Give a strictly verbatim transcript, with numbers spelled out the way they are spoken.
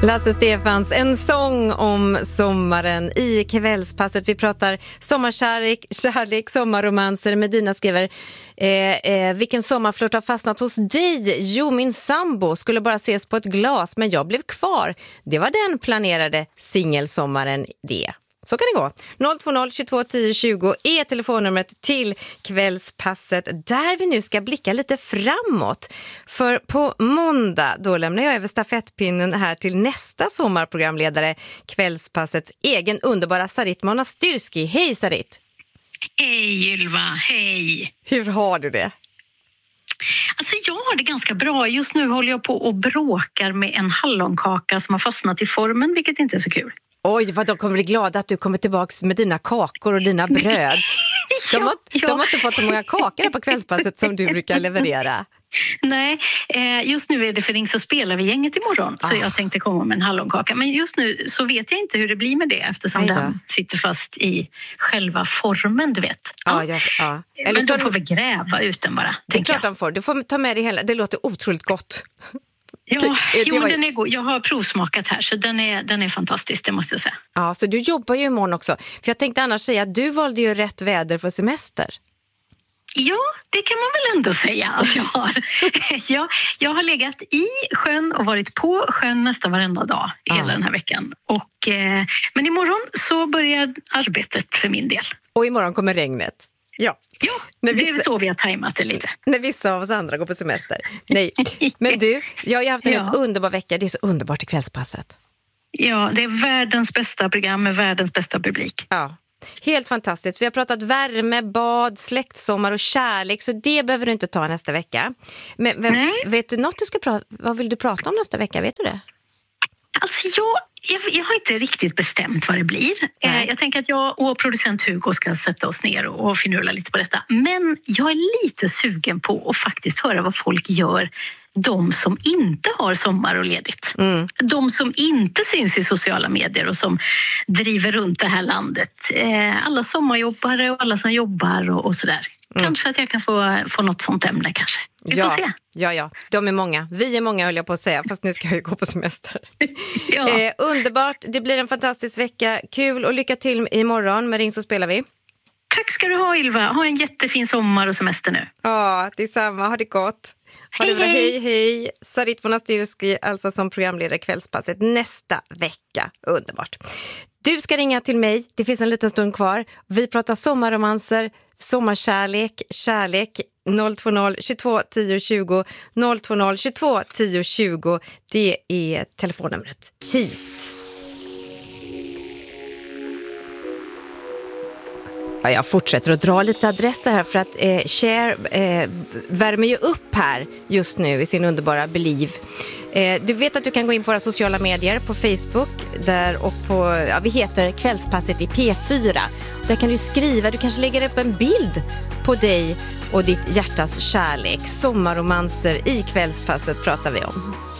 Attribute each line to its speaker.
Speaker 1: Lasse Stefans, en sång om sommaren i kvällspasset. Vi pratar sommarkärlek, kärlek, sommarromanser. Medina skriver, eh, eh, vilken sommarflört har fastnat hos dig? Jo, min sambo skulle bara ses på ett glas, men jag blev kvar. Det var den planerade singelsommaren det. Så kan det gå. noll två noll tjugotvå tio tjugo är telefonnumret till kvällspasset där vi nu ska blicka lite framåt. För på måndag då lämnar jag över stafettpinnen här till nästa sommarprogramledare, kvällspassets egen underbara Sarit Monastyrski. Hej Sarit!
Speaker 2: Hej Ylva, hej!
Speaker 1: Hur har du det?
Speaker 2: Alltså jag har det ganska bra. Just nu håller jag på och bråkar med en hallonkaka som har fastnat i formen, vilket inte är så kul.
Speaker 1: Oj, vad de kommer bli glada att du kommer tillbaka med dina kakor och dina bröd. De har,
Speaker 2: ja, ja.
Speaker 1: de har inte fått så många kakor på kvällspasset som du brukar leverera.
Speaker 2: Nej, just nu är det för Ring så spelar vi gänget imorgon. Så ah. jag tänkte komma med en hallonkaka. Men just nu så vet jag inte hur det blir med det. Eftersom den sitter fast i själva formen, du vet.
Speaker 1: Ja, ja, ja.
Speaker 2: Eller men de får väl gräva ut den bara.
Speaker 1: Det är klart de får. Du får ta med dig hela. Det låter otroligt gott.
Speaker 2: Ja, det jo, var... den är god. Jag har provsmakat här så den är, den är fantastisk, det måste jag säga.
Speaker 1: Ja, så du jobbar ju imorgon också. För jag tänkte annars säga att du valde ju rätt väder för semester.
Speaker 2: Ja, det kan man väl ändå säga att jag har. jag, jag har legat i sjön och varit på sjön nästan varenda dag hela ja. den här veckan. Och, eh, men imorgon så börjar arbetet för min del.
Speaker 1: Och imorgon kommer regnet. Ja.
Speaker 2: Ja, när vissa, det är så vi har tajmat det lite.
Speaker 1: När vissa av oss andra går på semester. Nej, men du, jag har haft en ja. helt underbar vecka. Det är så underbart i kvällspasset.
Speaker 2: Ja, det är världens bästa program med världens bästa publik.
Speaker 1: Ja, helt fantastiskt. Vi har pratat värme, bad, släktsommar och kärlek. Så det behöver du inte ta nästa vecka. Men, men vet du något du ska prata, vad vill du prata om nästa vecka? Vet du det?
Speaker 2: Alltså jag, jag, jag har inte riktigt bestämt vad det blir. Eh, jag tänker att jag och producent Hugo ska sätta oss ner och, och finurla lite på detta. Men jag är lite sugen på att faktiskt höra vad folk gör. De som inte har sommar och ledigt. Mm. De som inte syns i sociala medier och som driver runt det här landet. Eh, alla sommarjobbare och alla som jobbar och, och sådär. Mm. Kanske att jag kan få, få något sånt ämne kanske. Vi
Speaker 1: ja,
Speaker 2: får se.
Speaker 1: Ja, ja. De är många. Vi är många höll jag på att säga. Fast nu ska jag ju gå på semester.
Speaker 2: ja.
Speaker 1: eh, underbart. Det blir en fantastisk vecka. Kul och lycka till imorgon. Med Ring så spelar vi.
Speaker 2: Tack ska du ha Ylva. Ha en jättefin sommar och semester nu.
Speaker 1: Ja, detsamma. Ha det gott. Ha det bra. Hej, hej. Sarit Monastyrski, alltså som programledare kvällspasset nästa vecka. Underbart. Du ska ringa till mig. Det finns en liten stund kvar. Vi pratar sommarromanser, sommarkärlek, kärlek. noll två noll tjugotvå tio tjugo noll två noll tjugotvå tio tjugo. Det är telefonnumret hit. Ja, jag fortsätter att dra lite adresser här för att eh, Cher eh, värmer ju upp här just nu i sin underbara Believe. Eh, du vet att du kan gå in på våra sociala medier på Facebook där och på, ja, vi heter Kvällspasset i P fyra. Där kan du skriva, du kanske lägger upp en bild på dig och ditt hjärtas kärlek. Sommarromanser i Kvällspasset pratar vi om.